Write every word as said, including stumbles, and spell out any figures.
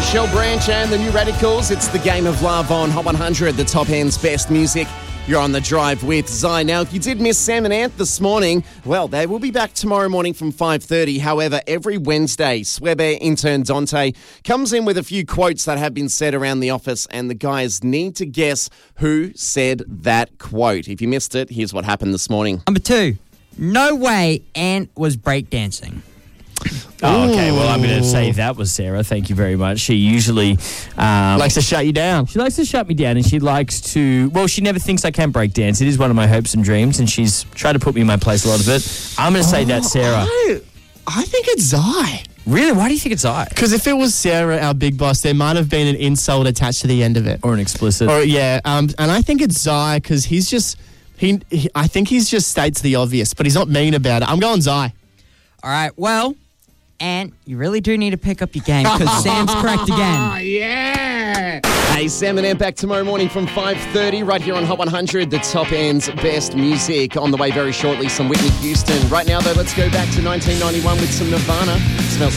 Michelle Branch and the New Radicals. It's the Game of Love on Hot one hundred, the top end's best music. You're on the drive with Zai. Now, if you did miss Sam and Ant this morning, well, they will be back tomorrow morning from five thirty. However, every Wednesday, Swebe intern Dante comes in with a few quotes that have been said around the office, and the guys need to guess who said that quote. If you missed it, here's what happened this morning. Number two, no way Ant was breakdancing. Oh, okay. Well, I'm going to say that was Sarah. Thank you very much. She usually um, likes to shut you down. She likes to shut me down, and she likes to. Well, she never thinks I can break dance. It is one of my hopes and dreams, and she's tried to put me in my place a lot of it. I'm going to say oh, that's Sarah. I, I think it's Zai. Really? Why do you think it's I? Because if it was Sarah, our big boss, there might have been an insult attached to the end of it, or an explicit. Or yeah, um, and I think it's Zai because he's just he, he. I think he's just states the obvious, but he's not mean about it. I'm going Zai. All right. Well. And you really do need to pick up your game because Sam's correct again. Oh, yeah. Hey, Sam and Ant back tomorrow morning from five thirty right here on Hot one hundred, the top end's best music. On the way very shortly, some Whitney Houston. Right now, though, let's go back to nineteen ninety-one with some Nirvana. Smells